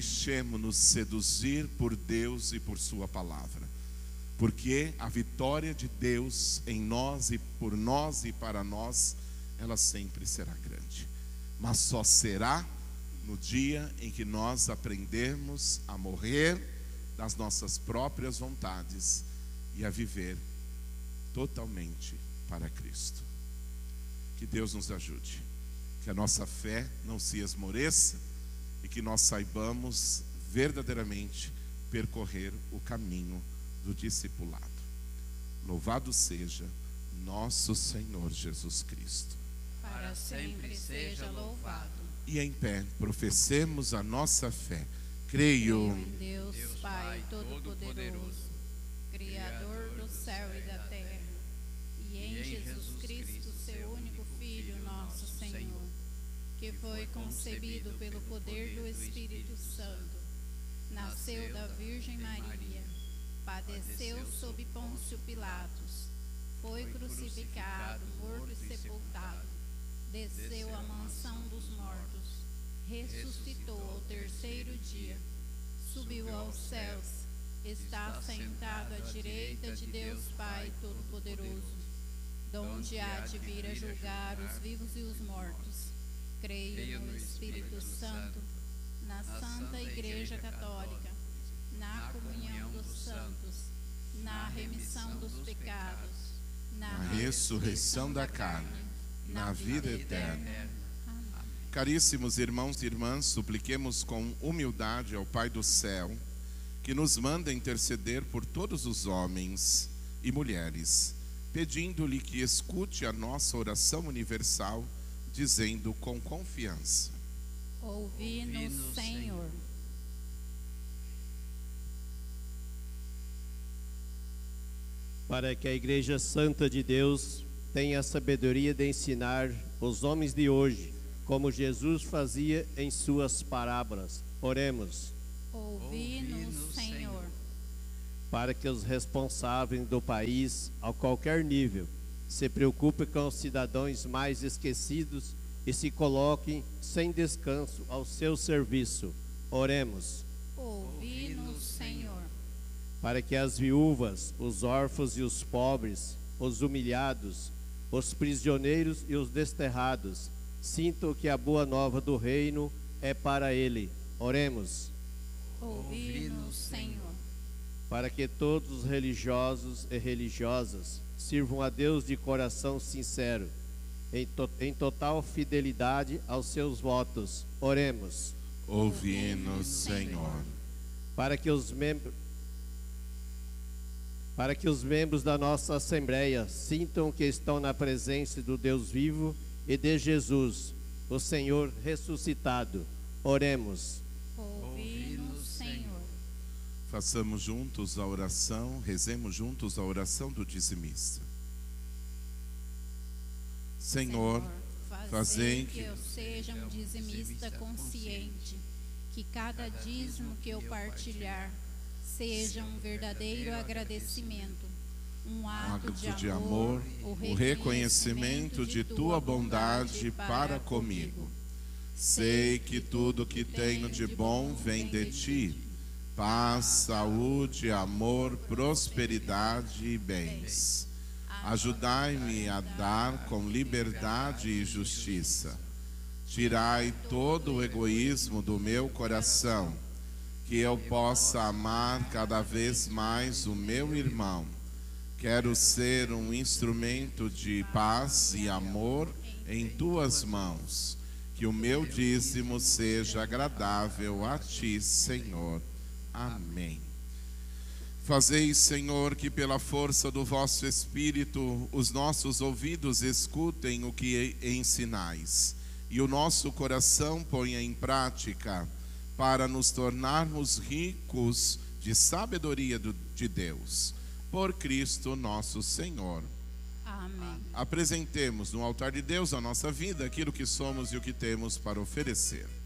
Deixemos-nos seduzir por Deus e por sua palavra, porque a vitória de Deus em nós e por nós e para nós, ela sempre será grande, mas só será no dia em que nós aprendermos a morrer das nossas próprias vontades e a viver totalmente para Cristo. Que Deus nos ajude, que a nossa fé não se esmoreça e que nós saibamos verdadeiramente percorrer o caminho do discipulado. Louvado seja nosso Senhor Jesus Cristo. Para sempre seja louvado. E em pé, professemos a nossa fé. Creio em Deus Pai Todo-Poderoso, Criador do céu e da terra, e em Jesus Cristo, seu único Filho, nosso Senhor, que foi concebido pelo poder do Espírito Santo, nasceu da Virgem Maria, padeceu sob Pôncio Pilatos, foi crucificado, morto e sepultado, desceu à mansão dos mortos, ressuscitou ao terceiro dia, subiu aos céus, está sentado à direita de Deus Pai Todo-Poderoso, donde há de vir a julgar os vivos e os mortos. Creio no Espírito Santo, na Santa Igreja Católica, na comunhão dos santos, na remissão dos pecados, na ressurreição da carne, na vida eterna. Caríssimos irmãos e irmãs, supliquemos com humildade ao Pai do céu que nos manda interceder por todos os homens e mulheres, pedindo-lhe que escute a nossa oração universal, dizendo com confiança: ouvi-nos, Senhor. Para que a Igreja Santa de Deus tenha a sabedoria de ensinar os homens de hoje, como Jesus fazia em suas parábolas. Oremos. Ouvi-nos, Senhor. Para que os responsáveis do país, a qualquer nível, se preocupem com os cidadãos mais esquecidos e se coloquem sem descanso ao seu serviço. Oremos. Ouvi-nos, Senhor. Para que as viúvas, os órfãos e os pobres, os humilhados, os prisioneiros e os desterrados sintam que a boa nova do reino é para ele. Oremos. Ouvi-nos, Senhor. Para que todos os religiosos e religiosas sirvam a Deus de coração sincero, em total fidelidade aos seus votos. Oremos. Ouvi-nos, Senhor. Para que os membros da nossa Assembleia sintam que estão na presença do Deus vivo e de Jesus, o Senhor ressuscitado. Oremos. Ouvi-nos, Senhor. Façamos juntos a oração, rezemos juntos a oração do dizimista. Senhor, fazei que eu seja um dizimista consciente, que cada dízimo que eu partilhar seja um verdadeiro agradecimento, um ato de amor, o reconhecimento de tua bondade para comigo. Sei que tudo que tenho de bom vem de ti, paz, saúde, amor, prosperidade e bens. Ajudai-me a dar com liberdade e justiça. Tirai todo o egoísmo do meu coração, que eu possa amar cada vez mais o meu irmão. Quero ser um instrumento de paz e amor em tuas mãos. Que o meu dízimo seja agradável a ti, Senhor. Amém. Fazei, Senhor, que pela força do vosso Espírito os nossos ouvidos escutem o que ensinais e o nosso coração ponha em prática, para nos tornarmos ricos de sabedoria de Deus. Por Cristo nosso Senhor. Amém. Apresentemos no altar de Deus a nossa vida, aquilo que somos e o que temos para oferecer.